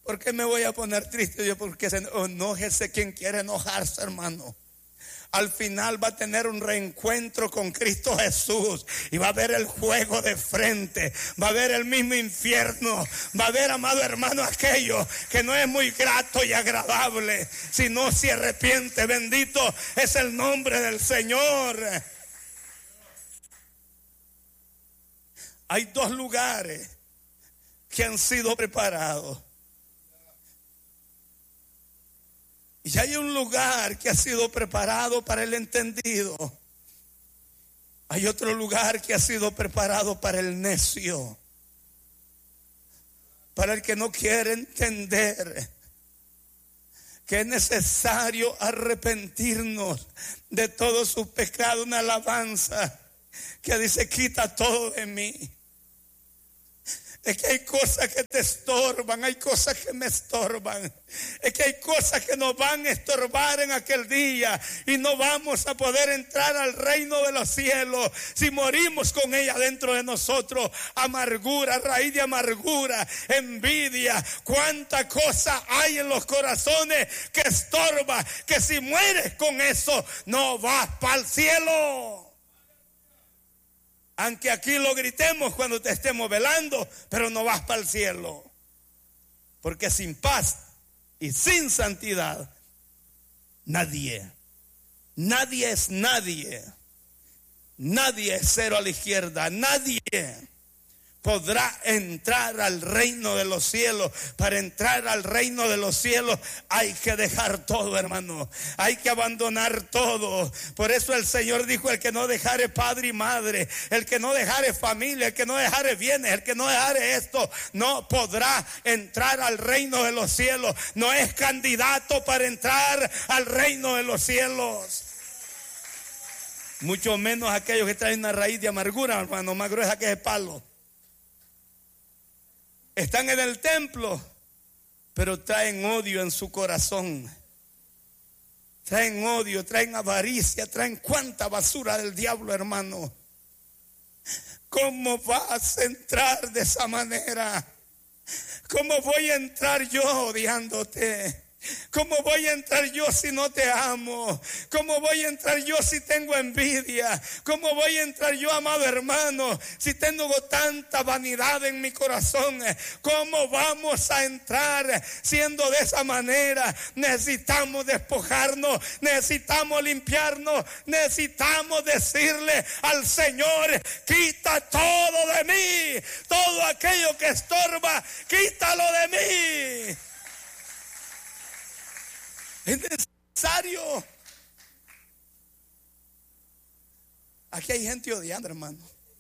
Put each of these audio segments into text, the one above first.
¿Por qué me voy a poner triste? Yo, porque enójese quien quiere enojarse, hermano. Al final va a tener un reencuentro con Cristo Jesús y va a ver el fuego de frente, va a ver el mismo infierno, va a ver, amado hermano, aquello que no es muy grato y agradable, si no se arrepiente. Bendito es el nombre del Señor. Hay dos lugares que han sido preparados. Y hay un lugar que ha sido preparado para el entendido. Hay otro lugar que ha sido preparado para el necio, para el que no quiere entender que es necesario arrepentirnos de todos sus pecados. Una alabanza que dice: quita todo de mí. Es que hay cosas que te estorban, hay cosas que me estorban. Es que hay cosas que nos van a estorbar en aquel día y no vamos a poder entrar al reino de los cielos si morimos con ella dentro de nosotros. Amargura, raíz de amargura, envidia, cuánta cosa hay en los corazones que estorba, que si mueres con eso no vas para el cielo. Aunque aquí lo gritemos cuando te estemos velando, pero no vas para el cielo. Porque sin paz y sin santidad, nadie es nadie. Nadie es cero a la izquierda. Nadie podrá entrar al reino de los cielos. Para entrar al reino de los cielos hay que dejar todo, hermano. Hay que abandonar todo. Por eso el Señor dijo: el que no dejare padre y madre, el que no dejare familia, el que no dejare bienes, el que no dejare esto, no podrá entrar al reino de los cielos. No es candidato para entrar al reino de los cielos. Mucho menos aquellos que traen una raíz de amargura, hermano, más gruesa que ese palo. Están en el templo, pero traen odio en su corazón. Traen odio, traen avaricia, traen cuánta basura del diablo, hermano. ¿Cómo vas a entrar de esa manera? ¿Cómo voy a entrar yo odiándote? ¿Cómo voy a entrar yo si no te amo? ¿Cómo voy a entrar yo si tengo envidia? ¿Cómo voy a entrar yo, amado hermano, si tengo tanta vanidad en mi corazón? ¿Cómo vamos a entrar siendo de esa manera? Necesitamos despojarnos, necesitamos limpiarnos, necesitamos decirle al Señor: quita todo de mí, todo aquello que estorba, quítalo de mí. Es necesario. Aquí hay gente odiando, hermano.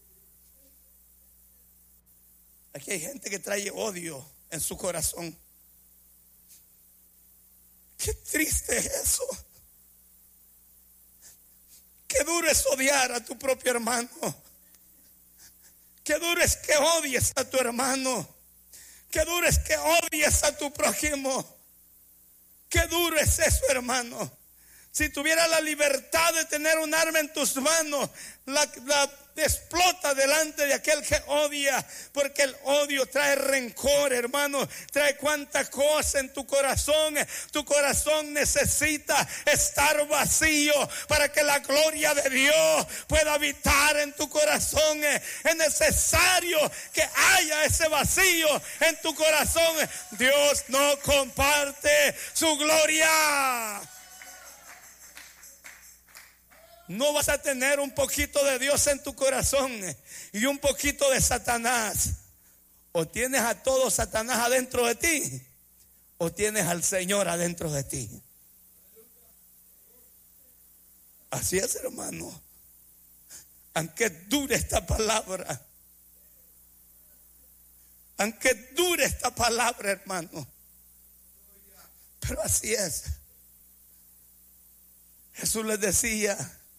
Aquí hay gente que trae odio en su corazón. Qué triste es eso. Qué duro es odiar a tu propio hermano. Qué duro es que odies a tu hermano. Qué duro es que odies a tu prójimo. Qué duro es eso, hermano. Si tuviera la libertad de tener un arma en tus manos, la explota delante de aquel que odia, porque el odio trae rencor, hermano, trae cuánta cosa en tu corazón. Tu corazón necesita estar vacío para que la gloria de Dios pueda habitar en tu corazón. Es necesario que haya ese vacío en tu corazón. Dios no comparte su gloria. No vas a tener un poquito de Dios en tu corazón y un poquito de Satanás. O tienes a todo Satanás adentro de ti, o tienes al Señor adentro de ti. Así es, hermano. Aunque dure esta palabra, aunque dure esta palabra, hermano, pero así es. Jesús les decía: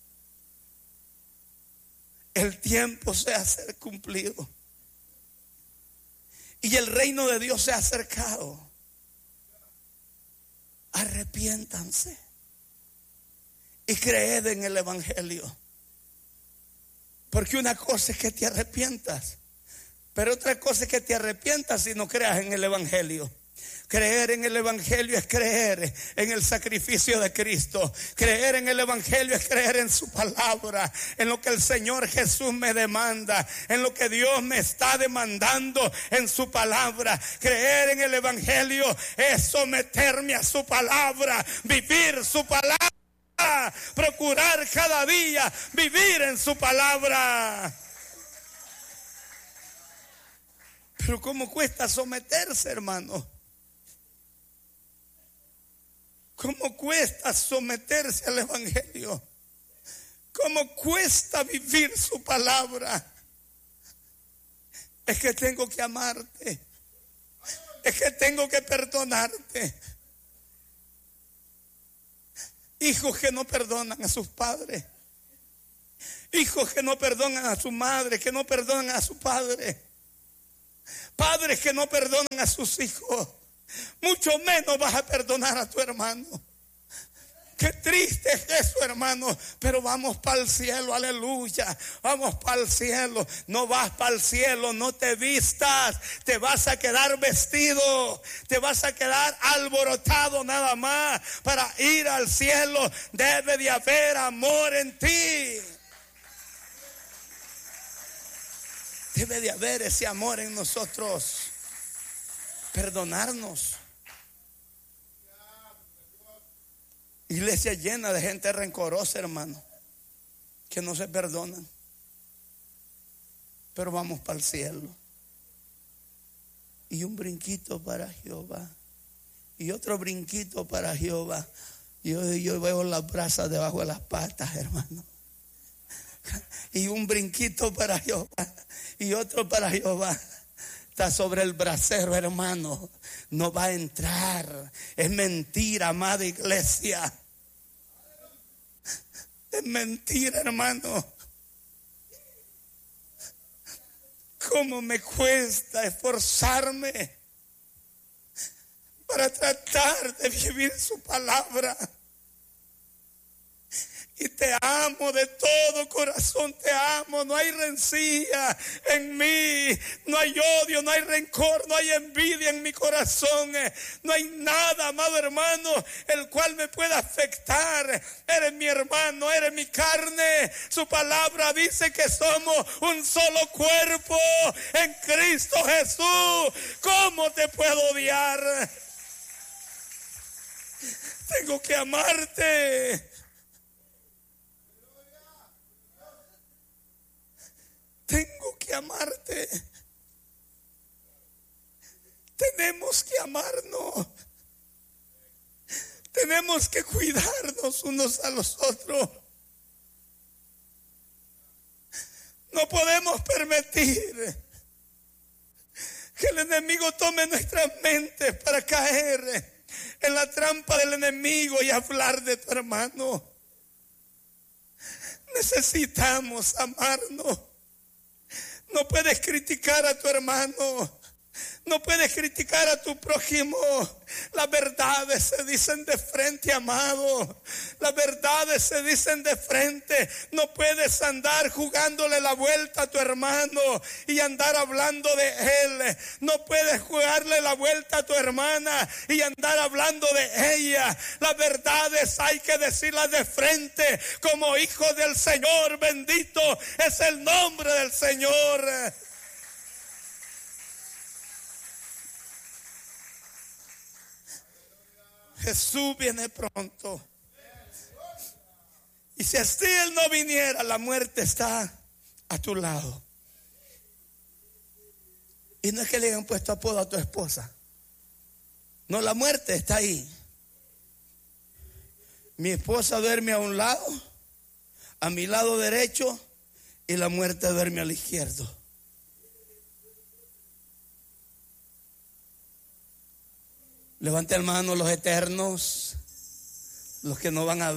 el tiempo se ha cumplido y el reino de Dios se ha acercado. Arrepiéntanse y creed en el evangelio. Porque una cosa es que te arrepientas, pero otra cosa es que te arrepientas y no creas en el evangelio. Creer en el Evangelio es creer en el sacrificio de Cristo. Creer en el Evangelio es creer en su palabra, en lo que el Señor Jesús me demanda, en lo que Dios me está demandando en su palabra. Creer en el Evangelio es someterme a su palabra, vivir su palabra, procurar cada día vivir en su palabra. Pero ¿cómo cuesta someterse, hermano? ¿Cómo cuesta someterse al Evangelio? ¿Cómo cuesta vivir su palabra? Es que tengo que amarte. Es que tengo que perdonarte. Hijos que no perdonan a sus padres. Hijos que no perdonan a su madre, que no perdonan a su padre. Padres que no perdonan a sus hijos. Mucho menos vas a perdonar a tu hermano. Qué triste es eso, hermano. Pero vamos para el cielo, aleluya. Vamos para el cielo. No vas para el cielo, no te vistas. Te vas a quedar vestido. Te vas a quedar alborotado nada más. Para ir al cielo debe de haber amor en ti. Debe de haber ese amor en nosotros. Perdonarnos. Iglesia llena de gente rencorosa, hermano, que no se perdonan. Pero vamos para el cielo. Y un brinquito para Jehová. Y otro brinquito para Jehová. Yo veo las brasas debajo de las patas, hermano. Y un brinquito para Jehová. Y otro para Jehová. Está sobre el brasero, hermano. No va a entrar. Es mentira, amada iglesia. Es mentira, hermano. ¿Cómo me cuesta esforzarme para tratar de vivir su palabra? Y te amo de todo corazón, te amo. No hay rencilla en mí, no hay odio, no hay rencor, no hay envidia en mi corazón. No hay nada, amado hermano, el cual me pueda afectar. Eres mi hermano, eres mi carne. Su palabra dice que somos un solo cuerpo en Cristo Jesús. ¿Cómo te puedo odiar? Tengo que amarte. Tengo que amarte. Tenemos que amarnos. Tenemos que cuidarnos unos a los otros. No podemos permitir que el enemigo tome nuestras mentes para caer en la trampa del enemigo y hablar de tu hermano. Necesitamos amarnos. No puedes criticar a tu hermano. No puedes criticar a tu prójimo. Las verdades se dicen de frente, amado. Las verdades se dicen de frente. No puedes andar jugándole la vuelta a tu hermano y andar hablando de él. No puedes jugarle la vuelta a tu hermana y andar hablando de ella. Las verdades hay que decirlas de frente. Como hijos del Señor, bendito es el nombre del Señor. Jesús viene pronto. Y si así Él no viniera, la muerte está a tu lado. Y no es que le hayan puesto apodo a tu esposa. No, la muerte está ahí. Mi esposa duerme a un lado, a mi lado derecho, y la muerte duerme al izquierdo. Levante la mano los eternos, los que no van a